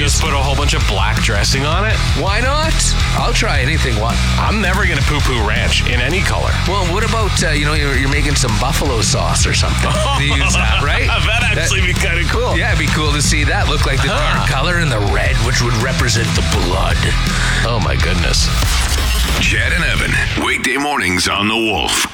just put a whole bunch of black dressing on it? Why not? I'll try anything. What? I'm never going to poo-poo ranch in any color. Well, what about, you're making some buffalo sauce or something? You use that, right? That'd actually be kind of cool. Yeah, it'd be cool to see that. Look like the dark color and the red, which would represent the blood. Oh, my goodness. Chad and Evan, weekday mornings on The Wolf.